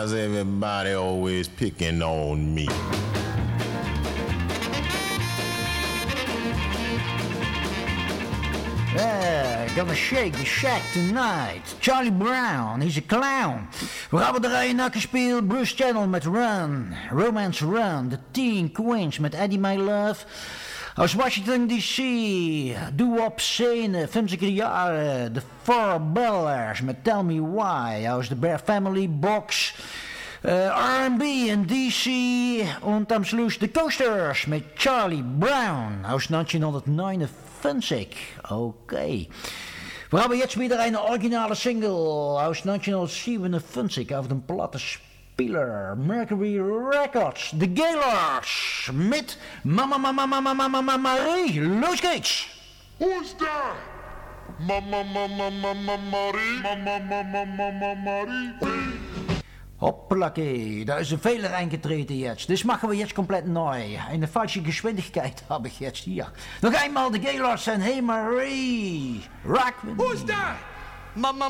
Why's everybody always picking on me? Gonna shake the shack tonight. Charlie Brown, he's a clown. We gaan draaien naar gespeeld. Bruce Channel met Run. Romance Run. The Teen Queens met Eddie My Love. Uit Washington D.C. Doo-wop scene, 50 jaren. The Four Bellers met Tell Me Why. Uit de Bear Family Box. R&B in D.C. Und am Schluss The Coasters met Charlie Brown. Aus 1959. Okay. Wir haben jetzt wieder eine originale Single aus 1957 auf dem Plattenspieler Mercury Records, The Gaylords mit Mama Marie. Los geht's! Who's that? Mama Marie. Mama Marie. Hoppelakee, da ist ein Fehler eingetreten jetzt. Das machen wir jetzt komplett neu. Eine falsche Geschwindigkeit habe ich jetzt hier. Noch einmal The Gaylords en Hey Marie. Rock with me. Who's that? Mama